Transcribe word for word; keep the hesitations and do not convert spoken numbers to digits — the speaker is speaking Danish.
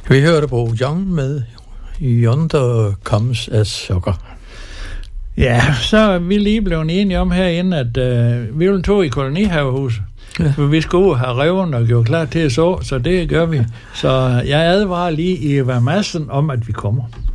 Vi hørte Bo Young med Yonder Comes a Sucker. Ja, så er vi lige blevet enige om herinde, at øh, vi vil tog i kolonihavehuset. Ja. For vi skal ud og have reven og gjort klar til at så, så det gør vi. Så jeg advarer lige Eva Madsen om, at vi kommer.